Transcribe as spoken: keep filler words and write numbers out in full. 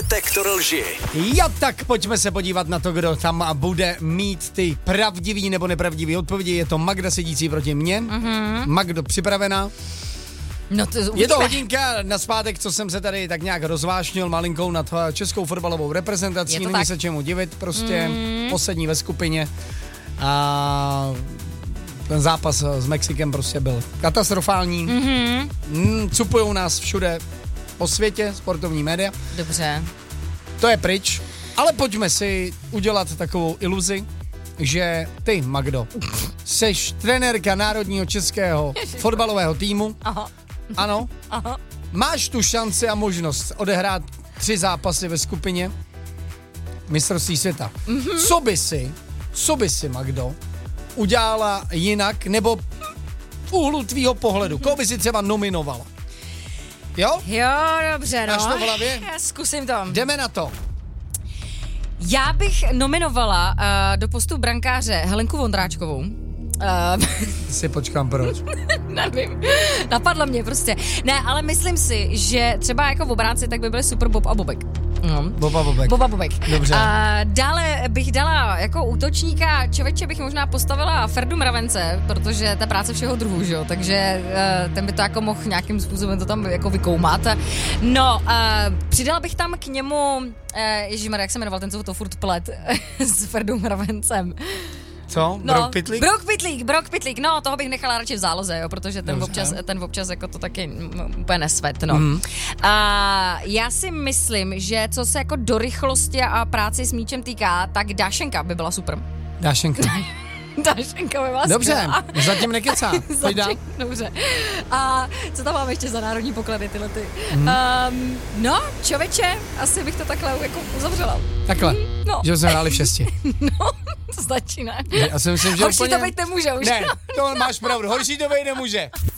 Detektor lži. Jo, tak pojďme se podívat na to, kdo tam bude mít ty pravdivý nebo nepravdivý odpovědi. Je to Magda sedící proti mně. Mm-hmm. Magdo, připravená? No to je to hodinka nazpátek, co jsem se tady tak nějak rozvášnil malinkou nad českou fotbalovou reprezentací. Není tak se čemu divit, prostě mm. poslední ve skupině. A ten zápas s Mexikem prostě byl katastrofální. Mm-hmm. Mm, cupujou nás všude po světě, sportovní média. Dobře. To je pryč, ale pojďme si udělat takovou iluzi, že ty, Magdo, seš trenérka národního českého fotbalového týmu. Aha. Ano. Aha. Máš tu šanci a možnost odehrát tři zápasy ve skupině mistrovství světa. Mm-hmm. Co by si, co by si, Magdo, udělala jinak, nebo v úhlu tvýho pohledu? Koho by si třeba nominovala? Jo? Jo, dobře, no. Máš to v hlavě? Já zkusím to. Jdeme na to. Já bych nominovala uh, do postu brankáře Helenku Vondráčkovou. Uh, si počkám, proč? Nevím, napadlo mě prostě. Ne, ale myslím si, že třeba jako v obránci tak by byly super Bob a Bobek. No. Bob a Bobek. Bob a Bobek. Dobře. A dále bych dala jako útočníka, člověče bych možná postavila Ferdu Mravence, protože ta práce všeho druhu, že jo, takže uh, ten by to jako mohl nějakým způsobem to tam jako vykoumat. No, uh, přidala bych tam k němu, uh, ježišmarja, jak se jmenoval ten, co to furt plet s Ferdou Mravencem. Co? No, Brock Pitlík? Brock Pitlík, Brock Pitlík, no toho bych nechala radši v záloze, jo, protože ten Dobře. občas, ten občas jako to taky m, úplně nesvet, no. Mm. A já si myslím, že co se jako do rychlosti a práci s míčem týká, tak Dášenka by byla super. Dášenka. Dášenka by byla Dobře, skvělá. zatím nekecá. Zatím, dobře. A co tam máme ještě za národní poklady tyhle ty? Mm. Um, no, člověče, asi bych to takhle jako uzavřela. Takhle, mm, no. že jsme hráli v šesti. No, to stačí, ne? Já si myslím, že Horší úplně... to být nemůže už. Ne, to máš pravdu, horší to být nemůže.